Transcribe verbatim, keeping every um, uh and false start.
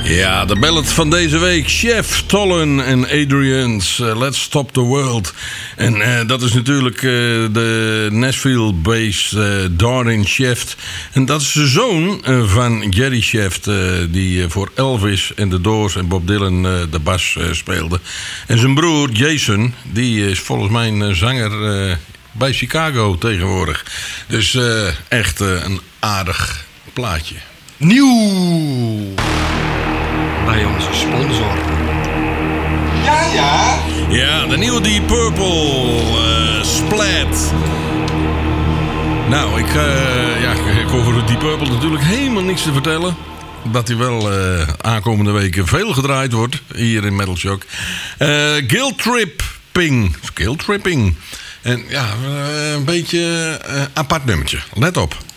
Ja, de ballad van deze week. Chef, Tollen en Adrian's uh, Let's Stop the World. En uh, dat is natuurlijk uh, de Nashville-based uh, Darrin Chef. En dat is de zoon uh, van Jerry Chef, uh, die uh, voor Elvis en de Doors en Bob Dylan uh, de bas uh, speelde. En zijn broer Jason, die is volgens mij een uh, zanger uh, bij Chicago tegenwoordig. Dus uh, echt uh, een aardig plaatje. Nieuw bij onze sponsor. Ja, ja. Ja, de nieuwe Deep Purple uh, Splat. Nou, ik, uh, ja, ik hoef over Deep Purple natuurlijk helemaal niks te vertellen. Dat hij wel uh, aankomende weken veel gedraaid wordt hier in Metal Shock. Uh, Guilt Tripping. Guilt Tripping. En ja, uh, een beetje uh, apart nummertje. Let op.